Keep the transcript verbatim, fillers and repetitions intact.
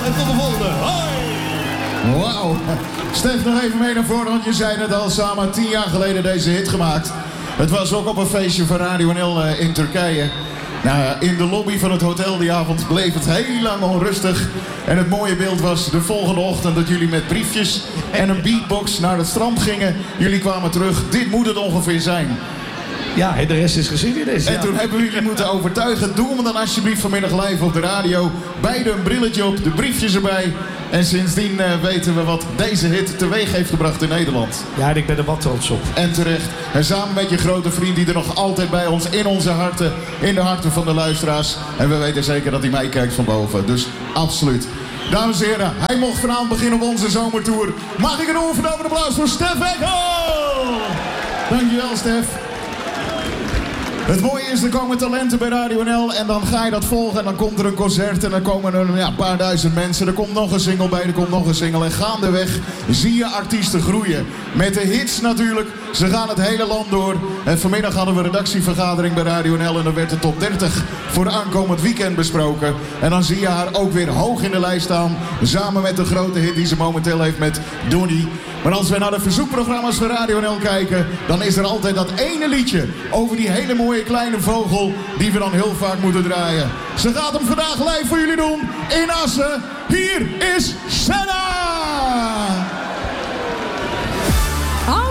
en tot de volgende. Hoi! Wauw. Stef, nog even mee naar voren, want je zei het al, samen tien jaar geleden deze hit gemaakt. Het was ook op een feestje van Radio N L uh, in Turkije. Nou ja, in de lobby van het hotel die avond bleef het heel lang onrustig. En het mooie beeld was de volgende ochtend dat jullie met briefjes en een beatbox naar het strand gingen. Jullie kwamen terug, dit moet het ongeveer zijn. Ja, de rest is geschiedenis. En ja. toen hebben we jullie moeten overtuigen. Doe hem dan alsjeblieft vanmiddag live op de radio. Beide een brilletje op, de briefjes erbij. En sindsdien uh, weten we wat deze hit teweeg heeft gebracht in Nederland. Ja, en ik ben er wat trots op. En terecht. En samen met je grote vriend die er nog altijd bij ons in onze harten, in de harten van de luisteraars. En we weten zeker dat hij meekijkt van boven. Dus absoluut. Dames en heren, hij mocht vanavond beginnen op onze zomertour. Mag ik een onverdoven applaus voor Stef Ekkel? Dankjewel, Stef. Het mooie is, er komen talenten bij Radio N L en dan ga je dat volgen en dan komt er een concert en dan komen er ja, een paar duizend mensen. Er komt nog een single bij, er komt nog een single en gaandeweg zie je artiesten groeien. Met de hits natuurlijk, ze gaan het hele land door. En vanmiddag hadden we een redactievergadering bij Radio N L en dan werd de top dertig voor aankomend weekend besproken. En dan zie je haar ook weer hoog in de lijst staan, samen met de grote hit die ze momenteel heeft met Donnie. Maar als we naar de verzoekprogramma's van Radio N L kijken, dan is er altijd dat ene liedje over die hele mooie kleine vogel die we dan heel vaak moeten draaien. Ze gaat hem vandaag live voor jullie doen in Assen. Hier is Senna!